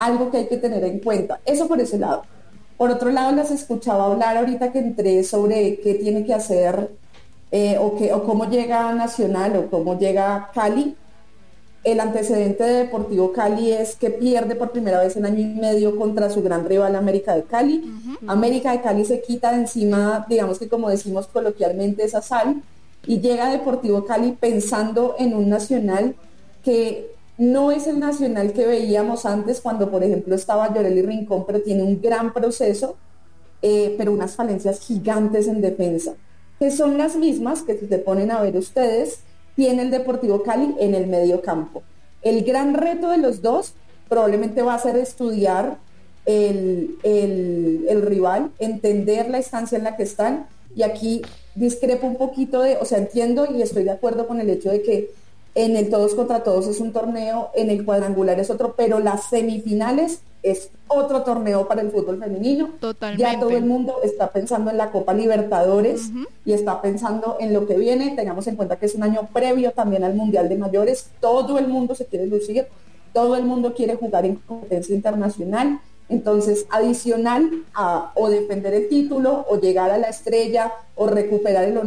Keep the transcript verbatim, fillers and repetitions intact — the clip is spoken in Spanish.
algo que hay que tener en cuenta. Eso por ese lado. Por otro lado, las escuchaba hablar ahorita que entré sobre qué tiene que hacer eh, o, qué, o cómo llega a Nacional o cómo llega a Cali. El antecedente de Deportivo Cali es que pierde por primera vez en año y medio contra su gran rival América de Cali. Uh-huh. América de Cali se quita de encima, digamos que como decimos coloquialmente, esa sal, y llega a Deportivo Cali pensando en un Nacional que no es el Nacional que veíamos antes cuando, por ejemplo, estaba Yoreli Rincón, pero tiene un gran proceso, eh, pero unas falencias gigantes en defensa, que son las mismas que si se ponen a ver ustedes, tiene el Deportivo Cali en el medio campo. El gran reto de los dos probablemente va a ser estudiar el, el, el rival, entender la estancia en la que están, y aquí discrepo un poquito de, o sea, entiendo y estoy de acuerdo con el hecho de que en el todos contra todos es un torneo, en el cuadrangular es otro, pero las semifinales es otro torneo para el fútbol femenino. Totalmente. Ya todo el mundo está pensando en la Copa Libertadores, uh-huh, y está pensando en lo que viene. Tengamos en cuenta que es un año previo también al Mundial de Mayores. Todo el mundo se quiere lucir, todo el mundo quiere jugar en competencia internacional. Entonces, adicional a o defender el título, o llegar a la estrella, o recuperar el honor